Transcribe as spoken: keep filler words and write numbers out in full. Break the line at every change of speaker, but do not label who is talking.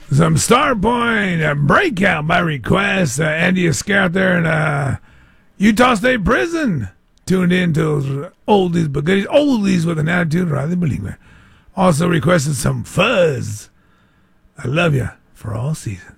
Some Star Point uh, Breakout by request. Uh, Andy Escare out there in uh, Utah State Prison. Tuned in to those oldies but goodies. Oldies with an attitude, rather than believe it. Also requested some Fuzz. I love you for all seasons.